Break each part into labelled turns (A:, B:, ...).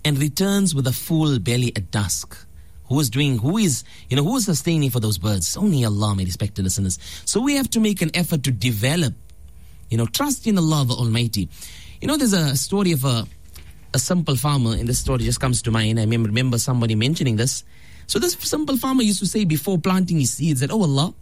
A: and returns with a full belly at dusk. Who is sustaining for those birds? Only Allah, my respected listeners. So we have to make an effort to develop, trust in Allah the Almighty. There's a story of a simple farmer, and this story just comes to mind. I remember somebody mentioning this. So this simple farmer used to say before planting his seeds that, oh Allah,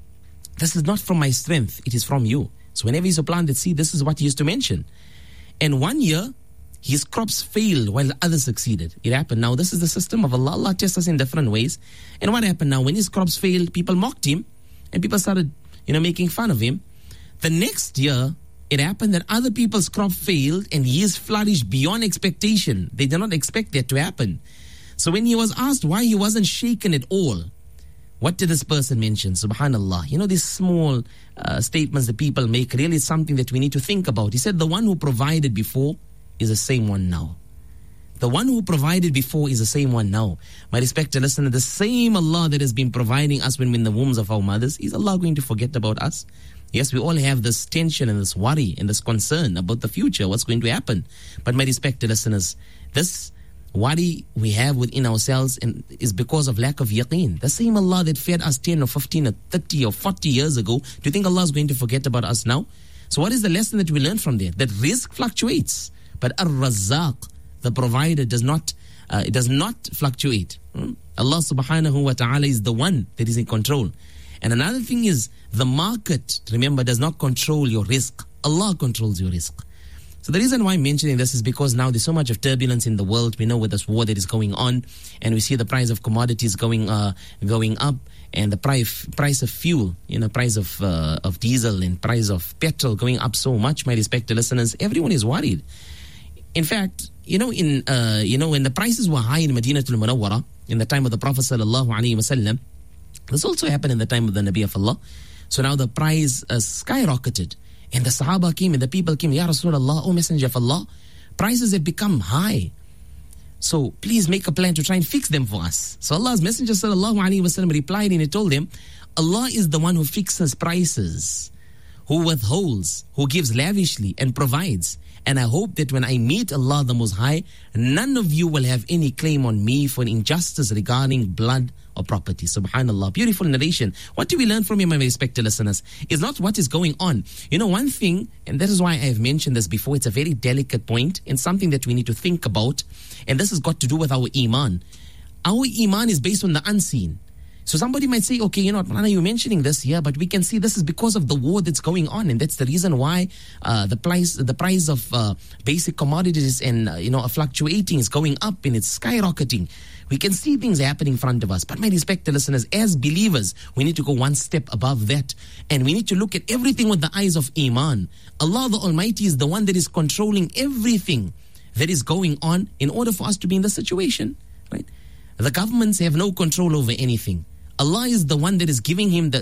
A: this is not from my strength, it is from you. So whenever he used to plant that seed, this is what he used to mention. And one year, his crops failed while others succeeded. It happened. Now, this is the system of Allah. Allah tests us in different ways. And what happened now? When his crops failed, people mocked him, and people started, making fun of him. The next year, it happened that other people's crop failed, and his flourished beyond expectation. They did not expect that to happen. So when he was asked why he wasn't shaken at all, what did this person mention? Subhanallah. These small statements that people make, really is something that we need to think about. He said, the one who provided before is the same one now. The one who provided before is the same one now. My respected listener, the same Allah that has been providing us when we're in the wombs of our mothers, is Allah going to forget about us? Yes, we all have this tension and this worry and this concern about the future, what's going to happen. But my respected listeners, this worry we have within ourselves and is because of lack of yaqeen. The same Allah that fed us 10 or 15 or 30 or 40 years ago, do you think Allah is going to forget about us now? So what is the lesson that we learn from there? That risk fluctuates, but Ar-Razzaq, the provider, does not fluctuate. Allah subhanahu wa ta'ala is the one that is in control. And another thing is, the market, remember, does not control your risk. Allah controls your risk. So the reason why I'm mentioning this is because now there's so much of turbulence in the world. We know with this war that is going on, and we see the price of commodities going up, and the price of fuel, price of diesel and price of petrol going up so much. My respected listeners, everyone is worried. In fact, when the prices were high in Madinatul Munawwara in the time of the Prophet sallallahu alaihi wasallam, this also happened in the time of the Nabi of Allah. So now the price skyrocketed. And the Sahaba came and the people came, Ya Rasulullah, O Messenger of Allah, prices have become high. So please make a plan to try and fix them for us. So Allah's Messenger sallallahu alaihi wasallam replied and he told them, Allah is the one who fixes prices, who withholds, who gives lavishly and provides. And I hope that when I meet Allah the Most High, none of you will have any claim on me for injustice regarding blood or property. Subhanallah. Beautiful narration. What do we learn from him, my respected listeners? Is not what is going on. One thing, and that is why I have mentioned this before, it's a very delicate point and something that we need to think about. And this has got to do with our iman. Our iman is based on the unseen. So somebody might say, okay, Malana, you're mentioning this here, but we can see this is because of the war that's going on, and that's the reason why the price of basic commodities and are fluctuating, is going up and it's skyrocketing. We can see things happening in front of us. But my respected listeners, as believers, we need to go one step above that, and we need to look at everything with the eyes of iman. Allah the Almighty is the one that is controlling everything that is going on in order for us to be in the situation, right? The governments have no control over anything. Allah is the one that is giving them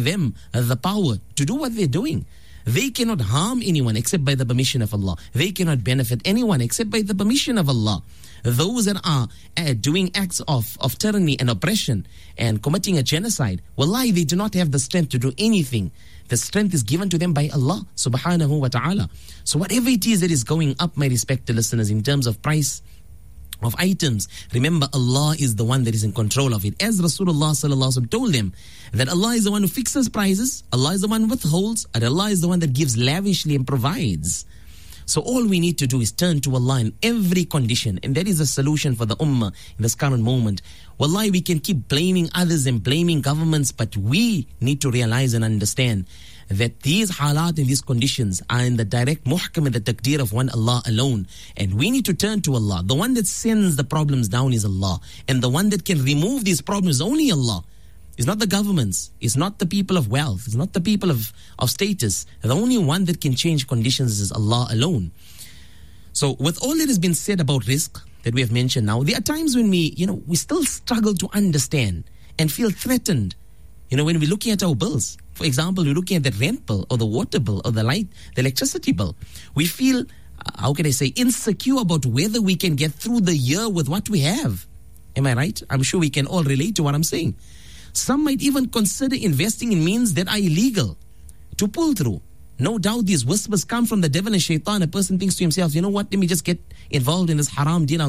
A: the power to do what they're doing. They cannot harm anyone except by the permission of Allah. They cannot benefit anyone except by the permission of Allah. Those that are doing acts of tyranny and oppression and committing a genocide, wallahi, they do not have the strength to do anything. The strength is given to them by Allah subhanahu wa ta'ala. So whatever it is that is going up, my respected listeners, in terms of price of items, remember Allah is the one that is in control of it. As Rasulullah sallallahu alaihi wasallam told them that Allah is the one who fixes prices, Allah is the one who withholds, and Allah is the one that gives lavishly and provides. So all we need to do is turn to Allah in every condition, and that is a solution for the ummah in this current moment. Wallahi, we can keep blaming others and blaming governments, but we need to realize and understand that these halat and these conditions are in the direct muhkam and the taqdeer of one Allah alone. And we need to turn to Allah. The one that sends the problems down is Allah. And the one that can remove these problems is only Allah. It's not the governments. It's not the people of wealth. It's not the people of status. The only one that can change conditions is Allah alone. So with all that has been said about risk that we have mentioned now, there are times when we still struggle to understand and feel threatened. When we're looking at our bills, for example, we're looking at the rent bill or the water bill or the electricity bill. We feel, insecure about whether we can get through the year with what we have. Am I right? I'm sure we can all relate to what I'm saying. Some might even consider investing in means that are illegal to pull through. No doubt these whispers come from the devil and shaitan. A person thinks to himself, you know what, let me just get involved in this haram deen.